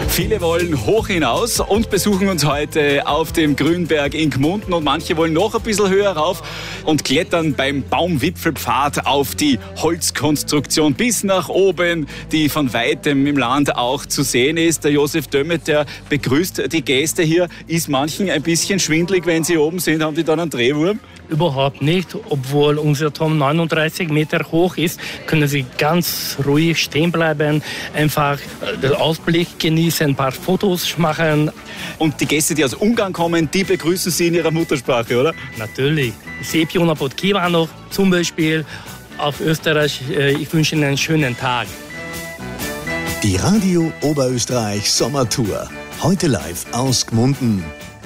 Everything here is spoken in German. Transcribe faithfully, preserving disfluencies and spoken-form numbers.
Viele wollen hoch hinaus und besuchen uns heute auf dem Grünberg in Gmunden und manche wollen noch ein bisschen höher rauf und klettern beim Baumwipfelpfad auf die Holzkonstruktion bis nach oben, die von weitem im Land auch zu sehen ist. Der Josef Dömmert, der begrüßt die Gäste hier. Ist manchen ein bisschen schwindelig, wenn sie oben sind? Haben die dann einen Drehwurm? Überhaupt nicht. Obwohl unser Turm neununddreißig Meter hoch ist, können Sie ganz ruhig stehen bleiben, einfach den Ausblick genießen, ein paar Fotos machen. Und die Gäste, die aus Ungarn kommen, die begrüßen Sie in ihrer Muttersprache, oder? Natürlich. Szép jó napot kívánok, zum Beispiel auf Österreich. Ich wünsche Ihnen einen schönen Tag. Die Radio Oberösterreich Sommertour. Heute live aus Gmunden.